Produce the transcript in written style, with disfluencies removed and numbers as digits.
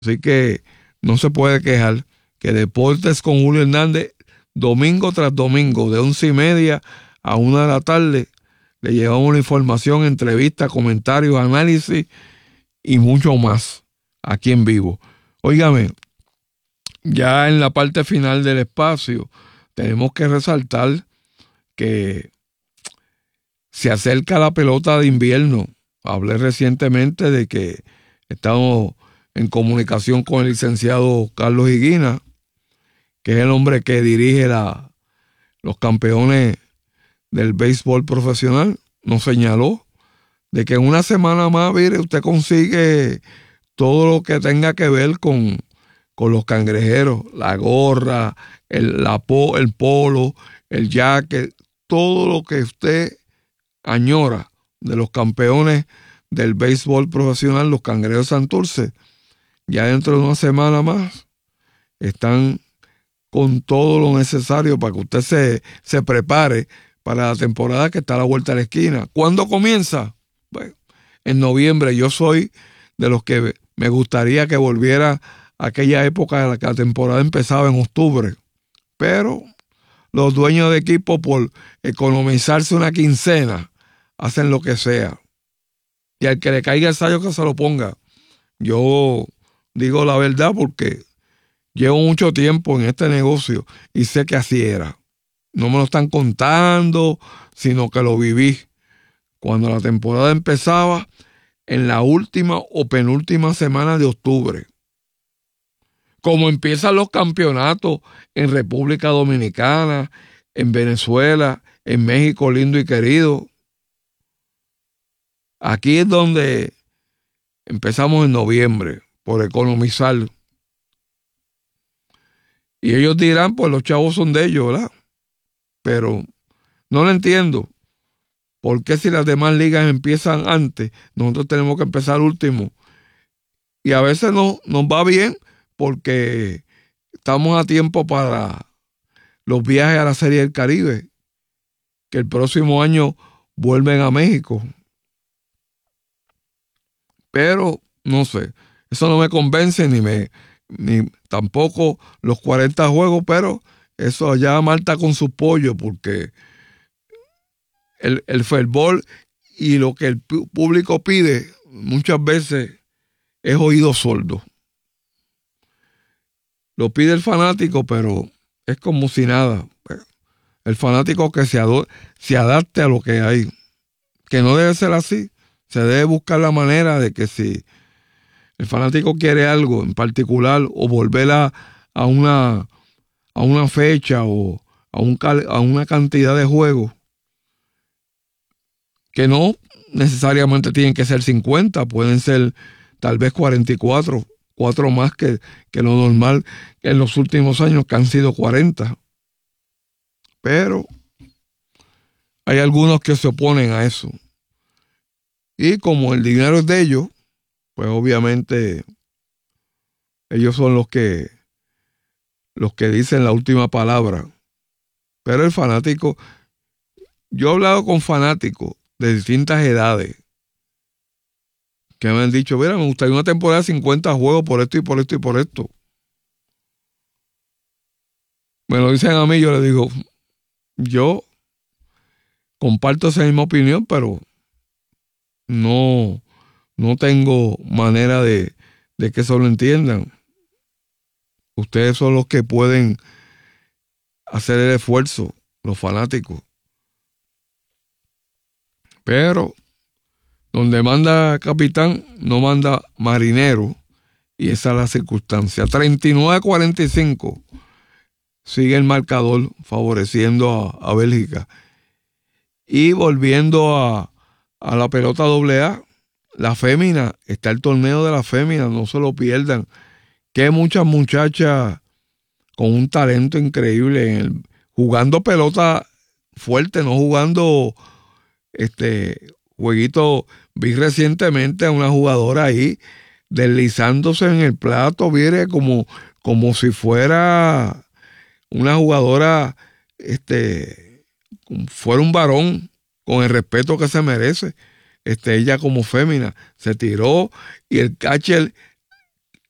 Así que no se puede quejar que Deportes con Julio Hernández, domingo tras domingo, de 11:30 a 1 de la tarde, le llevamos la información, entrevistas, comentarios, análisis y mucho más aquí en vivo. Óigame, ya en la parte final del espacio, tenemos que resaltar que se acerca la pelota de invierno. Hablé recientemente de que estamos en comunicación con el licenciado Carlos Higuina, que es el hombre que dirige los campeones del béisbol profesional. Nos señaló de que en una semana más, mire, usted consigue todo lo que tenga que ver con los cangrejeros, la gorra, el polo, el jacket, todo lo que usted añora de los campeones del béisbol profesional, los Cangrejeros de Santurce. Ya dentro de una semana más están con todo lo necesario para que usted se prepare para la temporada que está a la vuelta de la esquina. ¿Cuándo comienza? Bueno, en noviembre. Yo soy de los que me gustaría que volviera a aquella época en la que la temporada empezaba en octubre. Pero los dueños de equipo, por economizarse una quincena, hacen lo que sea. Y al que le caiga el sayo, que se lo ponga. Yo digo la verdad porque llevo mucho tiempo en este negocio y sé que así era. No me lo están contando, sino que lo viví. Cuando la temporada empezaba, en la última o penúltima semana de octubre. Como empiezan los campeonatos en República Dominicana, en Venezuela, en México lindo y querido. Aquí es donde empezamos en noviembre, por economizar. Y ellos dirán, pues los chavos son de ellos, ¿verdad? Pero no lo entiendo. ¿Por qué si las demás ligas empiezan antes, nosotros tenemos que empezar último? Y a veces nos va bien porque estamos a tiempo para los viajes a la Serie del Caribe, que el próximo año vuelven a México. Pero no sé, eso no me convence ni tampoco los 40 juegos, pero eso allá Marta con su pollo, porque el fervor y lo que el público pide muchas veces es oído sordo. Lo pide el fanático, pero es como si nada. El fanático que se adapte a lo que hay, que no debe ser así. Se debe buscar la manera de que si el fanático quiere algo en particular o volver a una fecha o a una cantidad de juegos, que no necesariamente tienen que ser 50, pueden ser tal vez 44, 4 más que lo normal en los últimos años, que han sido 40. Pero hay algunos que se oponen a eso. Y como el dinero es de ellos, pues obviamente ellos son los que dicen la última palabra. Pero el fanático, yo he hablado con fanáticos de distintas edades que me han dicho, mira, me gustaría una temporada de 50 juegos por esto y por esto y por esto. Me lo dicen a mí, yo les digo, yo comparto esa misma opinión, pero no tengo manera de que eso lo entiendan. Ustedes son los que pueden hacer el esfuerzo, los fanáticos. Pero donde manda capitán, no manda marinero. Y esa es la circunstancia. 39-45 sigue el marcador favoreciendo a Bélgica. Y volviendo a la pelota AA, la fémina, está el torneo de la fémina, no se lo pierdan. Que muchas muchachas con un talento increíble jugando pelota fuerte, no jugando jueguito. Vi recientemente a una jugadora ahí deslizándose en el plato, mire, como si fuera una jugadora, fuera un varón, con el respeto que se merece. Ella como fémina se tiró y el catcher